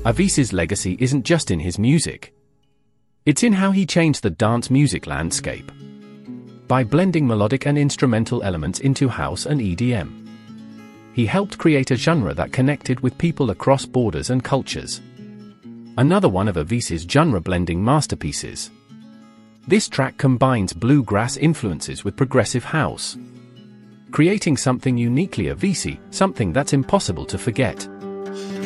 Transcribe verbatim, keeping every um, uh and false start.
Avicii's legacy isn't just in his music. It's in how he changed the dance music landscape. By blending melodic and instrumental elements into house and E D M, he helped create a genre that connected with people across borders and cultures. Another one of Avicii's genre-blending masterpieces. This track combines bluegrass influences with progressive house, creating something uniquely Avicii, something that's impossible to forget.